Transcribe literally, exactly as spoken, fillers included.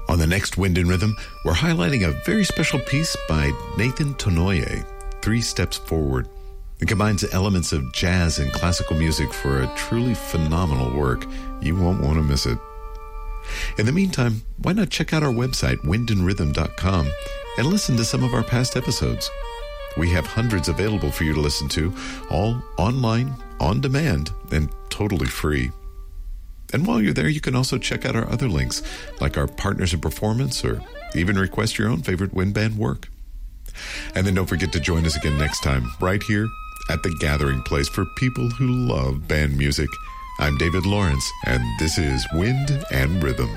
On the next Wind and Rhythm, we're highlighting a very special piece by Nathan Tonoye, Three Steps Forward. It combines elements of jazz and classical music for a truly phenomenal work. You won't want to miss it. In the meantime, why not check out our website, wind and rhythm dot com, and listen to some of our past episodes. We have hundreds available for you to listen to, all online, on demand, and totally free. And while you're there, you can also check out our other links, like our Partners in Performance, or even request your own favorite wind band work. And then don't forget to join us again next time, right here at the gathering place for people who love band music. I'm David Lawrence, and this is Wind and Rhythm.